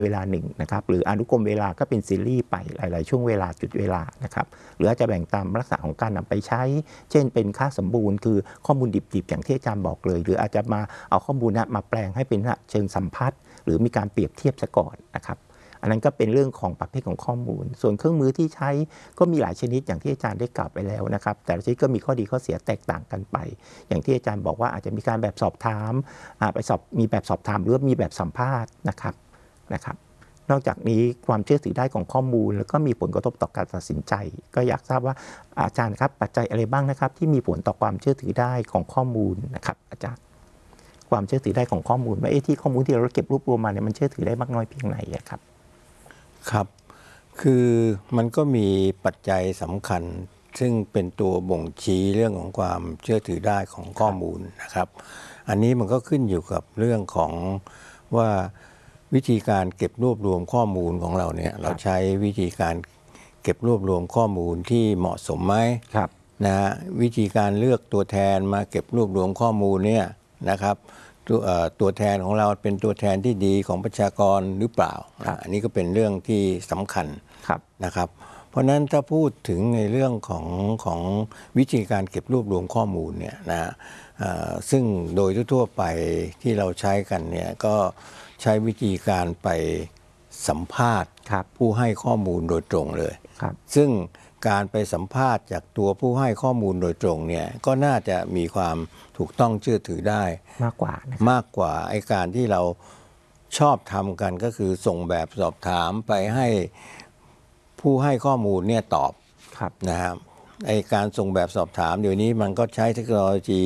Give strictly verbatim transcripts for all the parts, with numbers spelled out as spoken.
เวลาหนึ่งนะครับหรืออนุกรมเวลาก็เป็นซีรีส์ไปหลายๆช่วงเวลาจุดเวลานะครับหรืออาจจะแบ่งตามลักษณะของการนำไปใช้เช่นเป็นค่าสมบูรณ์คือข้อมูลดิบๆอย่างที่อาจารย์บอกเลยหรืออาจจะมาเอาข้อมูลนะมาแปลงให้เป็นเชิงสัมพัทธ์หรือมีการเปรียบเทียบซะก่อนนะครับอันนั้นก็เป็นเรื่องของประเภทของข้อมูลส่วนเครื่องมือที่ใช้ก็มีหลายชนิดอย่างที่อาจารย์ได้กล่าวไปแล้วนะครับแต่ละชนิดก็มีข้อดีข้อเสียแตกต่างกันไปอย่างที่อาจารย์บอกว่าอาจจะมีการแบบสอบถามไปสอบมีแบบสอบถามหรือมีแบบสัมภาษณ์นะครับนะครับนอกจากนี้ความเชื่อถือได้ของข้อมูลแล้วก็มีผลกระทบต่อการตัดสินใจก็อยากทราบว่าอาจารย์ครับปัจจัยอะไรบ้างนะครับที่มีผลต่อความเชื่อถือได้ของข้อมูลนะครับอาจารย์ความเชื่อถือได้ของข้อมูลว่าเอ๊ะที่ข้อมูลที่เราเก็บรวบรวมมาเนี่ยมันเชื่อถือได้มากน้อยเพียงไหนครับครับคือมันก็มีปัจจัยสำคัญซึ่งเป็นตัวบ่งชี้เรื่องของความเชื่อถือได้ของข้อมูลนะครับอันนี้มันก็ขึ้นอยู่กับเรื่องของว่าวิธีการเก็บรวบรวมข้อมูลของเราเนี่ยเราใช้วิธีการเก็บรวบรวมข้อมูลที่เหมาะสมไหมนะฮะวิธีการเลือกตัวแทนมาเก็บรวบรวมข้อมูลเนี่ยนะครับตัว, ตัวแทนของเราเป็นตัวแทนที่ดีของประชากรหรือเปล่าอันนี้ก็เป็นเรื่องที่สำคัญนะครับเพราะนั้นถ้าพูดถึงในเรื่องของของวิธีการเก็บรวบรวมข้อมูลเนี่ยนะซึ่งโดยทั่วไปที่เราใช้กันเนี่ยก็ใช้วิธีการไปสัมภาษณ์ผู้ให้ข้อมูลโดยตรงเลยซึ่งการไปสัมภาษณ์จากตัวผู้ให้ข้อมูลโดยตรงเนี่ยก็น่าจะมีความถูกต้องเชื่อถือได้มากกว่ามากกว่าไอ้การที่เราชอบทำกันก็คือส่งแบบสอบถามไปให้ผู้ให้ข้อมูลเนี่ยตอบนะครับไอ้การส่งแบบสอบถามเดี๋ยวนี้มันก็ใช้เทคโนโลยี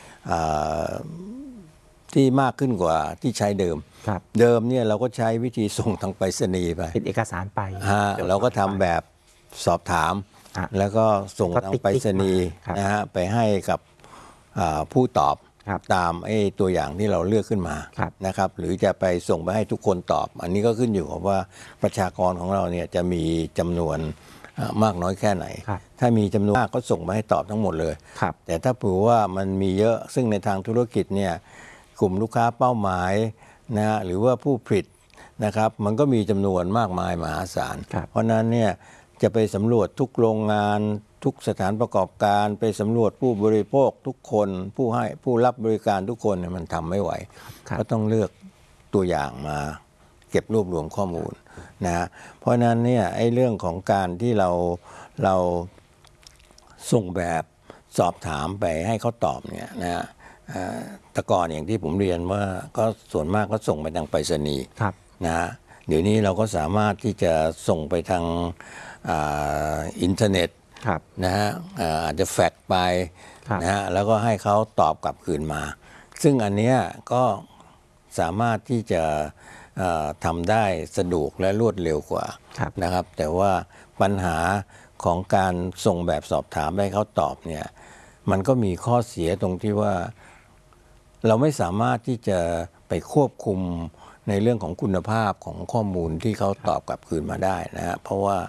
ที่มากขึ้นกว่าที่ใช้เดิมเดิมเนี่ยเราก็ใช้วิธีส่งทางไปรษณีย์ไปเป็นเอกสารไปเราก็ทำแบบสอบถามแล้วก็ส่งทางไปรษณีย์นะฮะไปให้กับผู้ตอบตามไอ้ตัวอย่างที่เราเลือกขึ้นมานะครับหรือจะไปส่งไปให้ทุกคนตอบอันนี้ก็ขึ้นอยู่กับว่าประชากรของเราเนี่ยจะมีจำนวนมากน้อยแค่ไหนถ้ามีจำนวนมากก็ส่งไปให้ตอบทั้งหมดเลยแต่ถ้าถือว่ามันมีเยอะซึ่งในทางธุรกิจเนี่ยกลุ่มลูกค้าเป้าหมายนะฮะหรือว่าผู้ผลิตนะครับมันก็มีจำนวนมากมายมหาศาลเพราะนั้นเนี่ยจะไปสำรวจทุกโรงงานทุกสถานประกอบการไปสำรวจผู้บริโภคทุกคนผู้ให้ผู้รับบริการทุกคนเนี่ยมันทำไม่ไหวก็ต้องเลือกตัวอย่างมาเก็บรวบรวมข้อมูลนะเพราะนั้นเนี่ยไอ้เรื่องของการที่เราเราส่งแบบสอบถามไปให้เขาตอบเนี่ยนะแต่ก่อนอย่างที่ผมเรียนว่าก็ส่วนมากก็ส่งไปทางไปรษณีย์นะเดี๋ยวนี้เราก็สามารถที่จะส่งไปทางอินเทอร์เน็ตนะฮะอาจจะแฟกซ์ไปนะฮะแล้วก็ให้เขาตอบกลับคืนมาซึ่งอันนี้ก็สามารถที่จะทำได้สะดวกและรวดเร็วกว่านะครับแต่ว่าปัญหาของการส่งแบบสอบถามให้เขาตอบเนี่ยมันก็มีข้อเสียตรงที่ว่าเราไม่สามารถที่จะไปควบคุมในเรื่องของคุณภาพของข้อมูลที่เขาตอบกลับคืนมาได้นะฮะเพราะว่า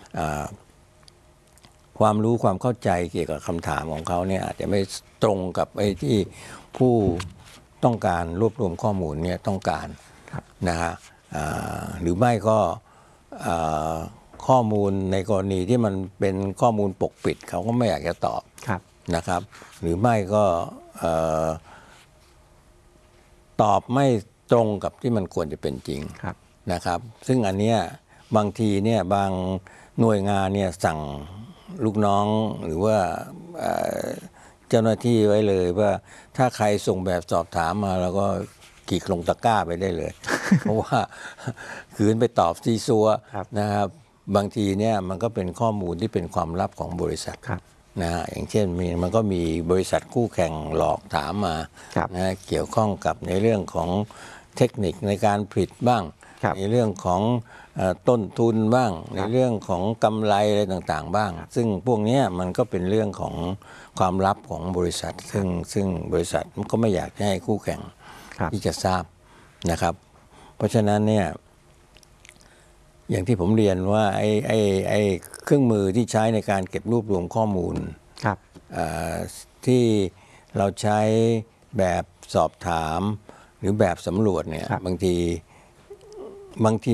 ความรู้ความเข้าใจเกี่ยวกับคำถามของเขาเนี่ยอาจจะไม่ตรงกับไอ้ที่ผู้ต้องการรวบรวมข้อมูลเนี่ยต้องการนะฮะหรือไม่ก็ข้อมูลในกรณีที่มันเป็นข้อมูลปกปิดเขาก็ไม่อยากจะตอบนะครับหรือไม่ก็ตอบไม่ตรงกับที่มันควรจะเป็นจริงนะครับซึ่งอันเนี้ยบางทีเนี่ยบางหน่วยงานเนี่ยสั่งลูกน้องหรือว่าเจ้าหน้าที่ไว้เลยว่าถ้าใครส่งแบบสอบถามมาแล้วก็คลิกลงตะกร้าไปได้เลย เพราะว่าคืนไปตอบซีซัวนะครับบางทีเนี่ยมันก็เป็นข้อมูลที่เป็นความลับของบริษัทนะฮะอย่างเช่นมีมันก็มีบริษัทคู่แข่งหลอกถามมานะเกี่ยวข้องกับในเรื่องของเทคนิคในการผลิตบ้างในเรื่องของต้นทุนบ้างในเรื่องของกำไรอะไรต่างๆบ้างซึ่งพวกนี้มันก็เป็นเรื่องของความลับของบริษัทซึ่งซึ่งบริษัทมันก็ไม่อยากให้คู่แข่งที่จะทราบนะครับเพราะฉะนั้นเนี่ยอย่างที่ผมเรียนว่าไอ้ไอ้ไอ้เครื่องมือที่ใช้ในการเก็บรวบรวมข้อมูลที่เราใช้แบบสอบถามหรือแบบสำรวจเนี่ยบางทีบางที